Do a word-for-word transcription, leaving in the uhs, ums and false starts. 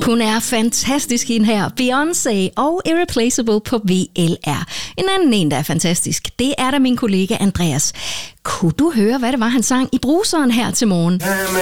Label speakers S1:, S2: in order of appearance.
S1: Hun er fantastisk, hende her. Beyoncé og Irreplaceable på V L R. En anden en, der er fantastisk, det er da min kollega Andreas. Kunne du høre, hvad det var, han sang i bruseren her til morgen?